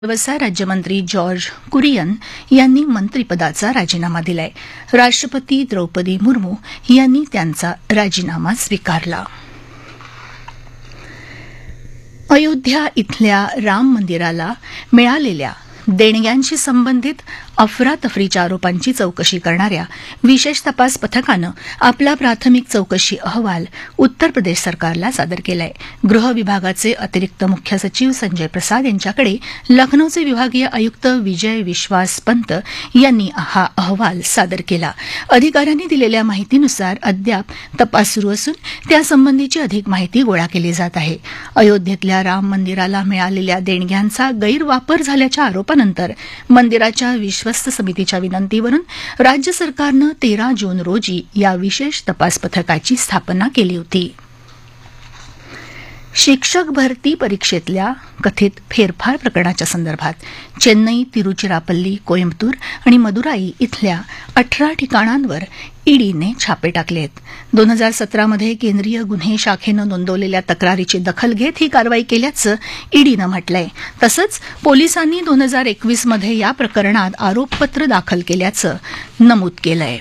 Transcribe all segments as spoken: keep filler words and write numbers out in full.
व्यवसाय राज्यमंत्री जॉर्ज कुरियन यांनी मंत्रिपदाचा राजीनामा दिलाय. राष्ट्रपती द्रौपदी मुर्मू यांनी त्यांचा राजीनामा स्वीकारला. अयोध्या इथल्या राम मंदिराला मिळालेल्या देणग्यांशी संबंधित अफरातफरीच्या आरोपांची चौकशी करणाऱ्या विशेष तपास पथकानं आपला प्राथमिक चौकशी अहवाल उत्तर प्रदेश सरकारला सादर केलाय. गृह विभागाचे अतिरिक्त मुख्य सचिव संजय प्रसाद यांच्याकडे लखनौचे विभागीय आयुक्त विजय विश्वास पंत यांनी हा अहवाल सादर केला. अधिकाऱ्यांनी दिलेल्या माहितीनुसार अद्याप तपास सुरू असून त्यासंबंधीची अधिक माहिती गोळा केली जात आहे. अयोध्येतल्या राम मंदिराला मिळालेल्या देणग्यांचा गैरवापर झाल्याच्या आरोपानंतर मंदिराच्या विश्वस्त समितीच्या विनंतीवरून राज्य सरकारनं तेरा जून रोजी या विशेष तपास पथकाची स्थापना केली होती. शिक्षक भरती परीक्षेतल्या कथित फेरफार प्रकरणाच्या संदर्भात चेन्नई, तिरुचिरापल्ली, कोइंबतूर आणि मदुराई इथल्या अठरा ठिकाणांवर ईडीने छापे टाकले आहेत. दोन हजार सतरामध्ये केंद्रीय गुन्हे शाखेनं नोंदवलेल्या तक्रारीची दखल घेत ही कारवाई केल्याचं ईडीनं म्हटलंय. तसंच पोलिसांनी दोन हजार एकवीसमध्ये या प्रकरणात आरोपपत्र दाखल केल्याचं नमूद केलंय.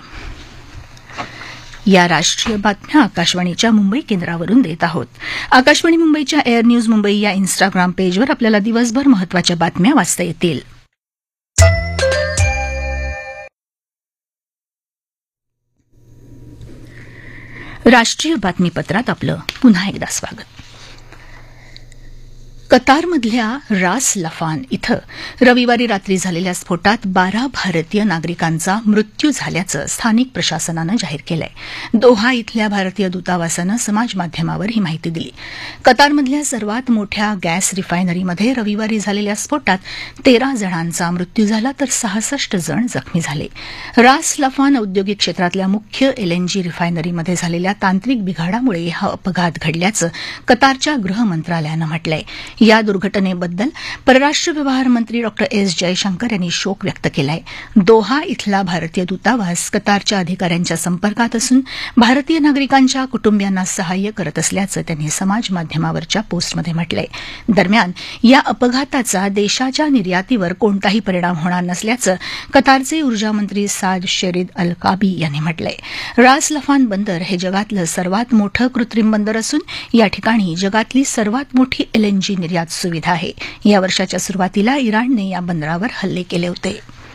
या राष्ट्रीय बातम्या आकाशवाणीच्या मुंबई केंद्रावरून देत आहोत. आकाशवाणी मुंबईच्या एअर न्यूज मुंबई या इन्स्टाग्राम पेजवर आपल्याला दिवसभर महत्त्वाच्या बातम्या वाचता येतील. राष्ट्रीय बातमीपत्रात आपलं पुन्हा एकदा स्वागत. कतारमधल्या रास लफान इथं रविवारी रात्री झालेल्या स्फोटात बारा भारतीय नागरिकांचा मृत्यू झाल्याचं स्थानिक प्रशासनानं जाहीर केलंय. दोहा इथल्या भारतीय दूतावासानं समाजमाध्यमावर ही माहिती दिली. कतारमधल्या सर्वात मोठ्या गॅस रिफायनरीमध्ये रविवारी झालेल्या स्फोटात तेरा जणांचा मृत्यू झाला तर सहासष्ट जण जखमी झाले. रास लफान औद्योगिक क्षेत्रातल्या मुख्य एलएनजी रिफायनरीमध्ये झालेल्या तांत्रिक बिघाडामुळे हा अपघात घडल्याचं कतारच्या गृह मंत्रालयानं म्हटलंय. या दुर्घटनेबद्दल परराष्ट्र व्यवहार मंत्री डॉ एस जयशंकर यांनी शोक व्यक्त केलाय. दोहा इथला भारतीय दूतावास कतारच्या अधिकाऱ्यांच्या संपर्कात असून भारतीय नागरिकांच्या कुटुंबियांना सहाय्य करत असल्याचं त्यांनी समाजमाध्यमावरच्या पोस्टमध्ये म्हटलंय. दरम्यान या अपघाताचा देशाच्या निर्यातीवर कोणताही परिणाम होणार नसल्याचं कतारचे ऊर्जामंत्री साद शेरीद अल काबी यांनी म्हटलंय. रास लफान बंदर हे जगातलं सर्वात मोठं कृत्रिम बंदर असून या ठिकाणी जगातली सर्वात मोठी एलएनजी निर्यात सुविधा आहे. या वर्षाच्या सुरुवातीला इराणने या बंदरावर हल्ले केले होते.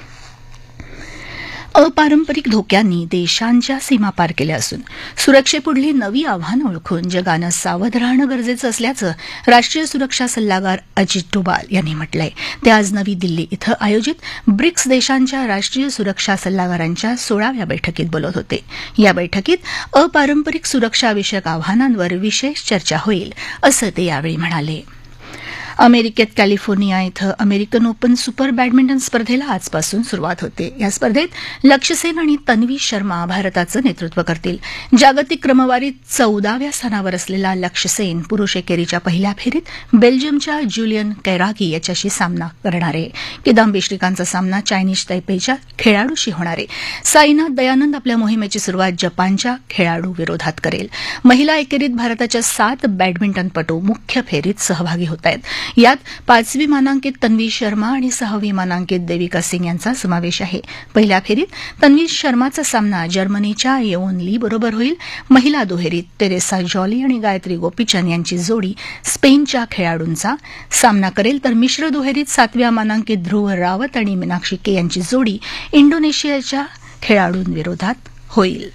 अपारंपरिक धोक्यांनी देशांच्या सीमा पार केल्या असून सुरक्षेपुढली नवी आव्हानं ओळखून जगानं सावध राहणं गरजेचं असल्याचं राष्ट्रीय सुरक्षा सल्लागार अजित डोभाल यांनी म्हटलंय. ते आज नवी दिल्ली इथं आयोजित ब्रिक्स देशांच्या राष्ट्रीय सुरक्षा सल्लागारांच्या सोळाव्या बैठकीत बोलत होते. या बैठकीत अपारंपरिक सुरक्षाविषयक आव्हानांवर विशेष चर्चा होईल असं ते यावेळी म्हणाले. अमेरिकेत कॅलिफोर्निया इथं अमेरिकन ओपन सुपर बॅडमिंटन स्पर्धेला आजपासून सुरुवात होते. या स्पर्धेत लक्ष्य सेन आणि तन्वी शर्मा भारताचं नेतृत्व करतील. जागतिक क्रमवारीत चौदाव्या स्थानावर असलेला लक्ष्य सेन पुरुष एकेरीच्या पहिल्या फेरीत बेल्जियमच्या ज्युलियन कैरागी याच्याशी सामना करणार आहे. किदांबी श्रीकांतचा सामना चायनीज तैपेईच्या खेळाडूशी होणार आहे. साईनाथ दयानंद आपल्या मोहिमेची सुरुवात जपानच्या खेळाडू विरोधात करेल. महिला एकेरीत भारताच्या सात बॅडमिंटनपटू मुख्य फेरीत सहभागी होत आहेत. यात पाचवी मानांकित तन्वी शर्मा आणि सहावी मानांकित देविका सिंग यांचा समावेश आहे. पहिल्या फेरीत तन्वी शर्माचा सामना जर्मनीच्या येओन ली बरोबर होईल. महिला दुहेरीत तेरेसा जॉली आणि गायत्री गोपीचंद यांची जोडी स्पेनच्या खेळाडूंचा सामना करेल तर मिश्र दुहेरीत सातव्या मानांकित ध्रुव रावत आणि मीनाक्षी के यांची जोडी इंडोनेशियाच्या खेळाडूंविरोधात होईल.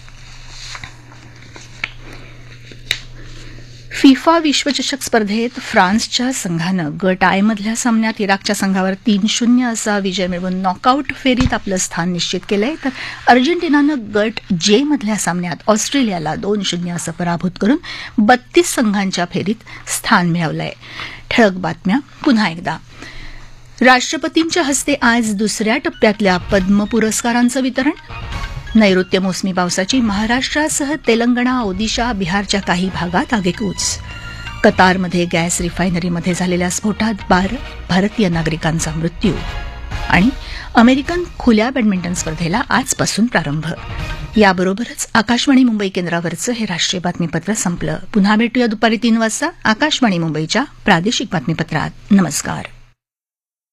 फिफा विश्वचषक स्पर्धेत फ्रान्सच्या संघानं गट आय मधल्या सामन्यात इराकच्या संघावर तीन शून्य असा विजय मिळवून नॉकआउट फेरीत आपलं स्थान निश्चित केलंय तर अर्जेंटिनानं गट जे मधल्या सामन्यात ऑस्ट्रेलियाला दोन शून्य असं पराभूत करून बत्तीस संघांच्या फेरीत स्थान मिळवलंय. ठळक बातम्या पुन्हा एकदा. राष्ट्रपतींच्या हस्ते आज दुसऱ्या टप्प्यातल्या पद्म पुरस्कारांचं वितरण. नैऋत्य मोसमी पावसाची महाराष्ट्रासह तेलंगणा, ओदिशा, बिहारच्या काही भागात आगेकूच. कतारमध्ये गॅस रिफायनरीमध्ये झालेल्या स्फोटात बारा भारतीय नागरिकांचा मृत्यू. आणि अमेरिकन खुल्या बॅडमिंटन स्पर्धेला आजपासून प्रारंभ. याबरोबरच आकाशवाणी मुंबई केंद्रावरचं हे राष्ट्रीय बातमीपत्र संपलं. पुन्हा भेटूया दुपारी तीन वाजता आकाशवाणी मुंबईच्या प्रादेशिक बातमीपत्रात. नमस्कार.